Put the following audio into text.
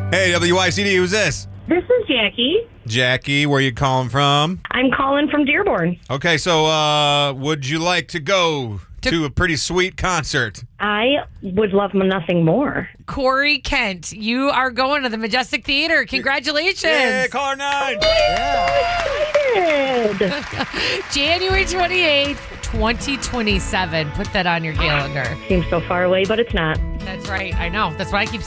Hey, WYCD, who's this? This is Jackie. Jackie, where you calling from? I'm calling from Dearborn. Okay, so would you like to go to a pretty sweet concert? I would love nothing more. Corey Kent, you are going to the Majestic Theater. Congratulations. Yeah, car 9. Good. January 28th, 2027. Put that on your calendar. Seems so far away, but it's not. That's right. I know. That's why I keep